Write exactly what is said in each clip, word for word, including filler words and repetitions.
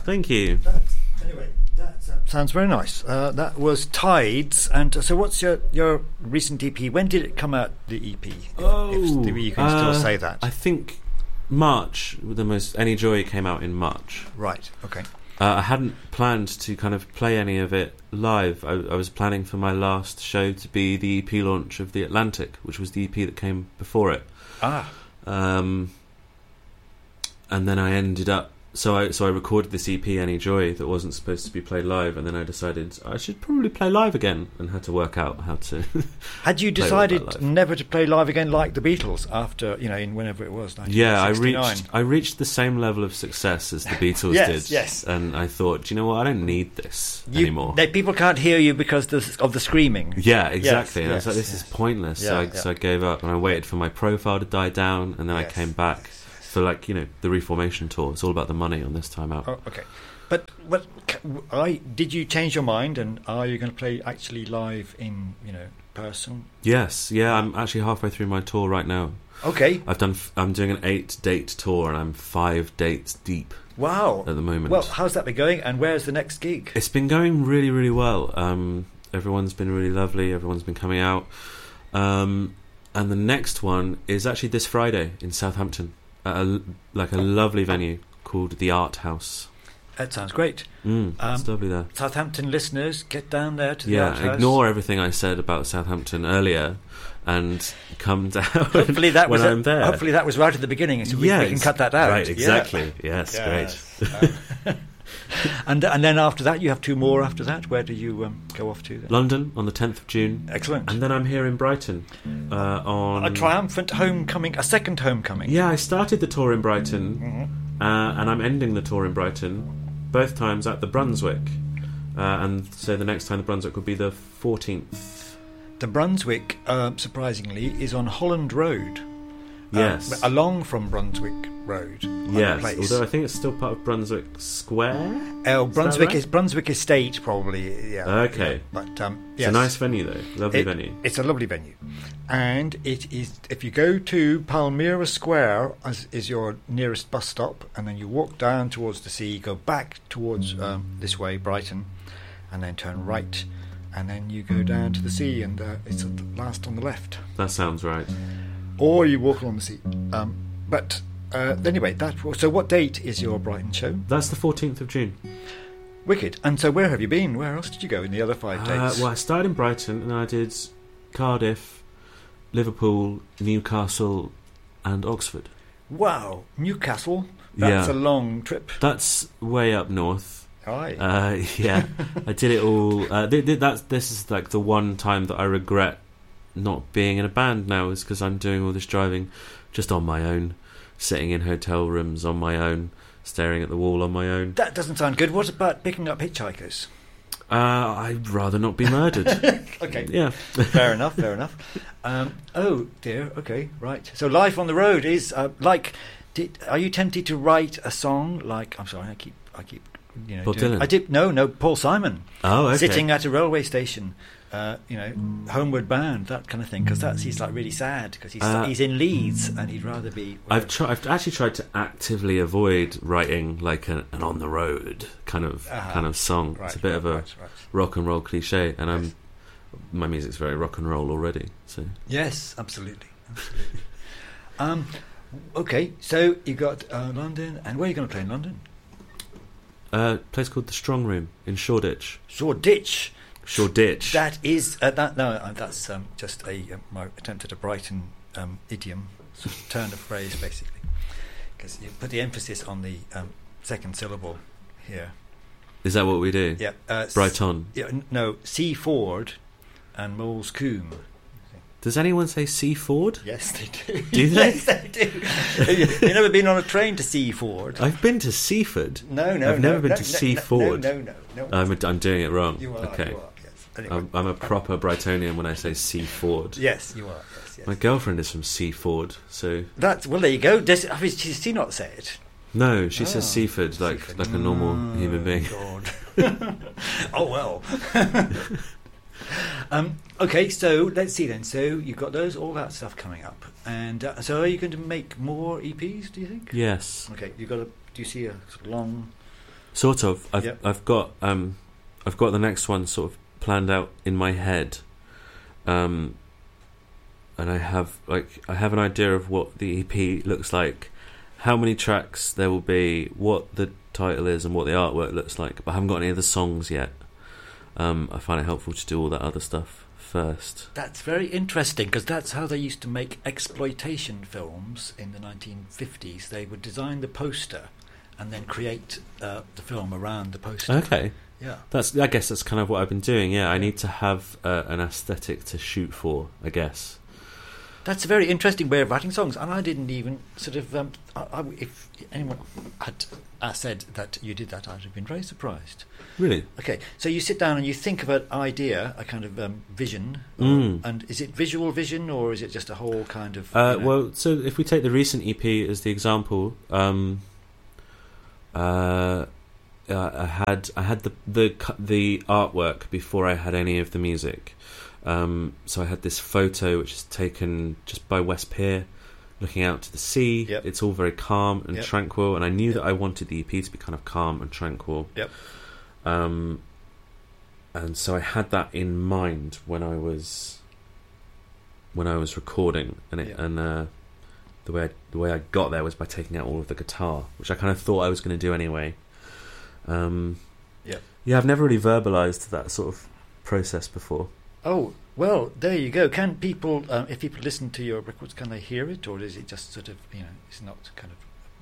Thank you. That's, anyway, that uh, sounds very nice. Uh, that was Tides. And uh, so what's your, your recent E P? When did it come out, the E P? If, Oh, if you can still uh, say that. I think March, the most Any Joy came out in March. Right, okay. Uh, I hadn't planned to kind of play any of it live. I, I was planning for my last show to be the E P launch of The Atlantic, which was the E P that came before it. Ah. Um, and then I ended up... So I so I recorded this E P, Any Joy, that wasn't supposed to be played live, and then I decided I should probably play live again, and had to work out how to... Had you play all that decided live. never to play live again like the Beatles after, you know, in whenever it was, Yeah, I nineteen sixty-nine? reached I reached the same level of success as the Beatles Yes, did. yes. And I thought, do you know what? I don't need this You- anymore. They, people can't hear you because the, of the screaming. Yeah, exactly. and I yes, was like, this yes. is pointless. Yeah, so, I, yeah. so I gave up, and I waited for my profile to die down, and then Yes. I came back for, like, you know, the Reformation tour. It's all about the money on this time out. Oh, okay. But what, I, did you change your mind, and are you going to play actually live in, you know, person? Yes, yeah. I'm actually halfway through my tour right now. Okay. I've done. f- I'm doing an eight-date tour, and I'm five dates deep Wow. at the moment. Well, how's that been going, and where's the next gig? It's been going really, really well. Um, everyone's been really lovely. Everyone's been coming out. Um, and the next one is actually this Friday in Southampton, at a, like a lovely venue called the Art House. That sounds great. Mm, Um, it's lovely there. Southampton listeners, get down there to the Art Yeah, House. ignore everything I said about Southampton earlier and come down Hopefully that when was I'm there. Hopefully that was right at the beginning, so we, yeah, we can ex- cut that out. Right, Yeah. exactly. Yes, great. Um, and and then after that, you have two more. After that, where do you um, go off to? Then? London on the tenth of June. Excellent. And then I'm here in Brighton uh, on... A triumphant homecoming, a second homecoming. Yeah, I started the tour in Brighton, Mhm. uh, and I'm ending the tour in Brighton, both times at the Brunswick. Uh, and so the next time the Brunswick will be the fourteenth. The Brunswick, uh, surprisingly, is on Holland Road. Yes. Uh, along from Brunswick Road. like the Yes, place. although I think it's still part of Brunswick Square. Oh, Is Brunswick that right? is Brunswick Estate, probably. Yeah. Okay. Yeah. But um, It's yes. a nice venue, though. Lovely It- venue. It's a lovely venue, and it is. If you go to Palmyra Square, as is your nearest bus stop, and then you walk down towards the sea, go back towards um, this way, Brighton, and then turn right, and then you go down to the sea, and uh, it's at the last on the left. That sounds right. Or you walk along the sea. Um, but uh, anyway, that. So, what date is your Brighton show? That's the fourteenth of June. Wicked. And so, where have you been? Where else did you go in the other five Uh, dates? well, I started in Brighton, and I did Cardiff, Liverpool, Newcastle, and Oxford. Wow, Newcastle. That's Yeah. a long trip. That's way up north. Aye. Uh, yeah, I did it all. Uh, th- th- that's this is like the one time that I regret not being in a band now, is because I'm doing all this driving just on my own, sitting in hotel rooms on my own, staring at the wall on my own. That doesn't sound good. What about picking up hitchhikers? Uh, I'd rather not be murdered. Okay. Yeah. Fair enough, fair enough. Um, oh, dear. Okay, right. So life on the road is uh, like... Did, are you tempted to write a song like... I'm sorry, I keep... I keep you know, Bob doing- Dylan? I did, no, no, Paul Simon. Oh, okay. Sitting at a railway station, uh, you know, homeward bound, that kind of thing. Because that's he's like really sad because he's, Uh, he's in Leeds and he'd rather be... I've tried. I've actually tried to actively avoid writing like a, an on the road kind of Uh-huh. kind of song. Right, it's a bit right, of a right, right. rock and roll cliche, and I'm Yes. my music's very rock and roll already. So Yes, absolutely, absolutely. um, okay, so you got uh, London, and where are you going to play in London? uh, a place called the Strong Room in Shoreditch. Shoreditch. Shoreditch. That is uh, that. No, uh, that's um, just a uh, my attempt at a Brighton um, idiom, sort of turn of phrase, basically, because you put the emphasis on the um, second syllable here. Is that what we do? Yeah, uh, s- Brighton. Yeah, n- no, Seaford and Moles Coombe. Does anyone say Seaford? Yes, they do. Do they? Yes, they do. You've never been on a train to Seaford? I've been to Seaford. No, no, I've no, never been no, to no, Seaford. No, no, no. no. I'm, I'm doing it wrong. You are. okay. You are. Yes. Anyway. I'm, I'm a proper Brightonian when I say Seaford. Yes, you are. Yes, yes. My girlfriend is from Seaford, so That's well. There you go. Does I mean, does she not say it? no, she says Oh, Seaford like Seaford. like a normal human being. God. Oh well. um, okay, so let's see then. So you've got those, all that stuff coming up, and uh, so are you going to make more E Ps? Do you think? Yes. Okay, you got a. Do you see a sort of long Sort of. I've Yep. I've got um, I've got the next one sort of planned out in my head, um, and I have like I have an idea of what the E P looks like, how many tracks there will be, what the title is, and what the artwork looks like. But I haven't got any of the songs yet. Um, I find it helpful to do all that other stuff first. That's very interesting, because that's how they used to make exploitation films in the nineteen fifties. They would design the poster and then create uh, the film around the poster. Okay. Yeah. That's. I guess that's kind of what I've been doing. Yeah, I need to have uh, an aesthetic to shoot for, I guess. That's a very interesting way of writing songs, and I didn't even sort of. Um, I, I, if anyone had uh, said that you did that, I'd have been very surprised. Really? Okay, so you sit down and you think of an idea, a kind of um, vision, Mm. and is it visual vision or is it just a whole kind of? Uh, you know- well, so if we take the recent E P as the example, um, uh, uh, I had I had the the cu- the artwork before I had any of the music. Um, so I had this photo which is taken just by West Pier, looking out to the sea. Yep. It's all very calm and Yep. tranquil, and I knew Yep. that I wanted the E P to be kind of calm and tranquil. Yep. Um, and so I had that in mind when I was when I was recording, and it Yep. and uh, the way I, the way I got there was by taking out all of the guitar, which I kind of thought I was going to do anyway. Um, Yep. Yeah, I've never really verbalized that sort of process before. Oh, well, there you go. Can people, um, if people listen to your records, can they hear it, or is it just sort of, you know, it's not kind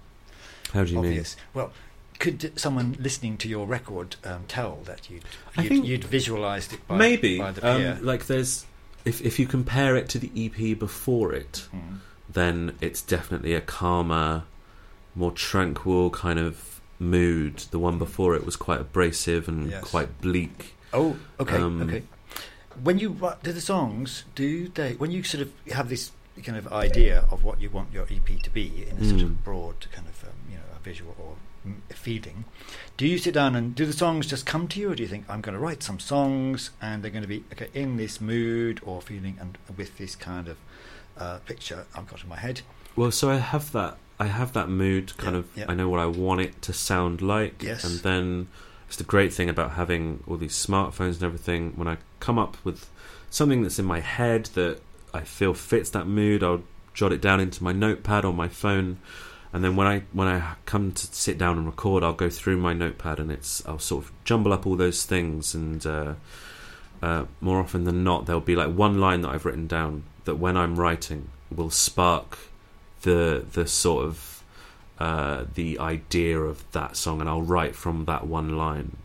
of How do you obvious? Well, could someone listening to your record um, tell that you'd I you'd, think you'd visualised it by, mean? Maybe by the pier? um, like there's if if you compare it to the E P before it, Mm. then it's definitely a calmer, more tranquil kind of mood. The one before it was quite abrasive and Yes. quite bleak. Oh, okay, Um, okay. When you write do the songs, do they? When you sort of have this kind of idea of what you want your E P to be in a sort Mm. of broad kind of um, you know a visual or mm, a feeling, do you sit down and do the songs just come to you, or do you think I'm going to write some songs and they're going to be okay in this mood or feeling and with this kind of uh, picture I've got in my head? Well, so I have that. I have that mood. Kind Yeah, of. yeah. I know what I want it to sound like. Yes. And then it's the great thing about having all these smartphones and everything. When I come up with something that's in my head that I feel fits that mood, I'll jot it down into my notepad or my phone. And then when I when I come to sit down and record, I'll go through my notepad and it's I'll sort of jumble up all those things. And uh, uh, more often than not, there'll be like one line that I've written down that when I'm writing will spark the the sort of uh, the idea of that song, and I'll write from that one line.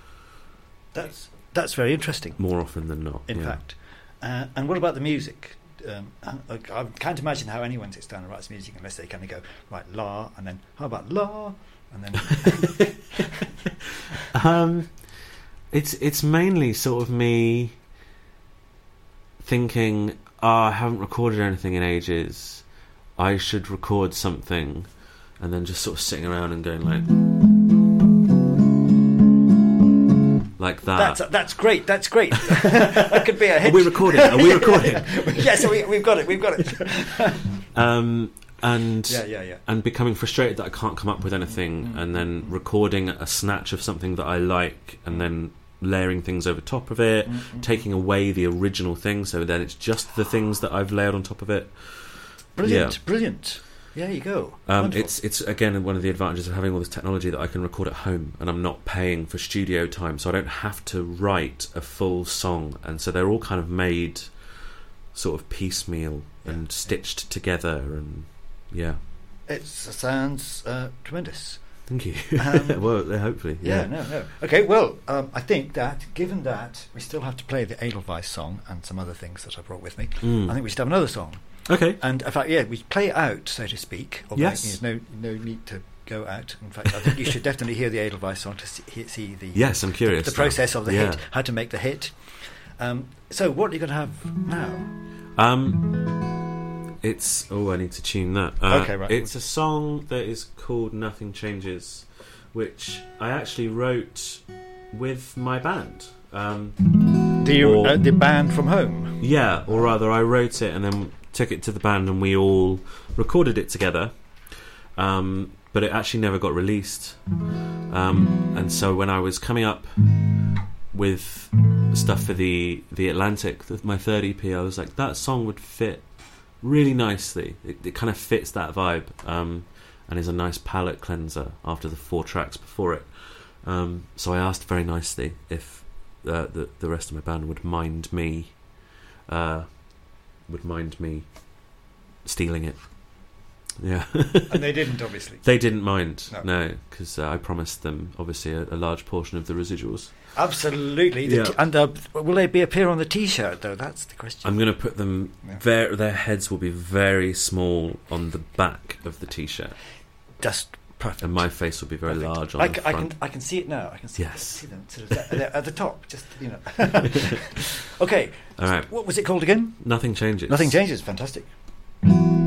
That's that's very interesting. More often than not, In yeah. fact, uh, and what about the music? Um, I, I can't imagine how anyone sits down and writes music unless they kind of go right la, and then how about la, and then um, it's it's mainly sort of me thinking, oh, I haven't recorded anything in ages. I should record something, and then just sort of sitting around and going like, like that. that's that's great. That's great. That could be a hit. Are we recording? Are we recording? Yes, we, we've got it. We've got it. um, and Yeah, yeah, yeah. and becoming frustrated that I can't come up with anything, Mm. and then recording a snatch of something that I like, and then layering things over top of it, Mm-mm. taking away the original thing, so then it's just the things that I've layered on top of it. Brilliant, Yeah. brilliant. There you go. Um, Wonderful. it's it's again one of the advantages of having all this technology that I can record at home, and I'm not paying for studio time, so I don't have to write a full song, and so they're all kind of made sort of piecemeal and Yeah. stitched together, and yeah. It sounds uh, tremendous. Thank you. Um, well, uh, hopefully, Yeah, yeah. no, no. Okay, well, um, I think that given that we still have to play the Edelweiss song and some other things that I brought with me, Mm. I think we should have another song. Okay. And in fact, yeah, we play it out, so to speak. Although Yes. There's no no need to go out. In fact, I think you should definitely hear the Edelweiss song to see, he- see the Yes, I'm curious. the process of the Yeah. hit, how to make the hit. Um, so, what are you going to have now? Um, it's oh, I need to tune that. Uh, Okay, right. It's a song that is called "Nothing Changes," which I actually wrote with my band. Um, The Or- uh, the band from home. yeah, or rather, I wrote it and then took it to the band, and we all recorded it together. Um, but it actually never got released. Um, and so when I was coming up with stuff for the the Atlantic, the, my third E P, I was like, that song would fit really nicely. It, it kind of fits that vibe, um, and is a nice palate cleanser after the four tracks before it. Um, so I asked very nicely if uh, the the rest of my band would mind me, uh, would mind me stealing it. Yeah. And they didn't, obviously. They didn't mind, no, because no, uh, I promised them, obviously, a, a large portion of the residuals. Absolutely. The yeah. t- and uh, will they be appear on the T-shirt, though? That's the question. I'm going to put them... Yeah. Ver- their heads will be very small on the back of the T-shirt. Just perfect. And my face will be very perfect. large on I the c- front. I can, I can see it now. I can see, yes. see them sort of at, the, at the top, just, you know. Okay. All right. What was it called again? Nothing Changes. Nothing Changes. Fantastic.